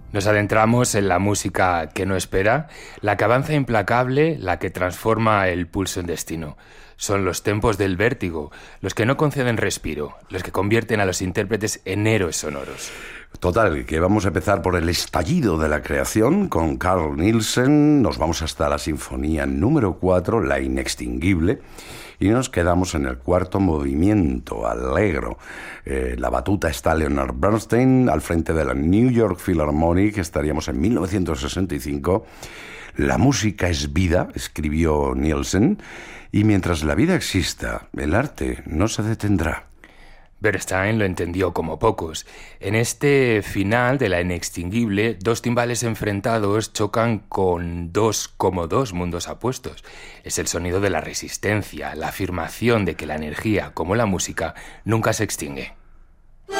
Nos adentramos en la música que no espera, la que avanza implacable, la que transforma el pulso en destino. Son los tempos del vértigo, los que no conceden respiro, los que convierten a los intérpretes en héroes sonoros. Total, que vamos a empezar por el estallido de la creación con Carl Nielsen, nos vamos hasta la sinfonía número 4, La Inextinguible, y nos quedamos en el cuarto movimiento, Allegro. La batuta está Leonard Bernstein al frente de la New York Philharmonic, estaríamos en 1965. La música es vida, escribió Nielsen, y mientras la vida exista, el arte no se detendrá. Bernstein lo entendió como pocos. En este final de La Inextinguible, dos timbales enfrentados chocan con dos mundos opuestos. Es el sonido de la resistencia, la afirmación de que la energía, como la música, nunca se extingue.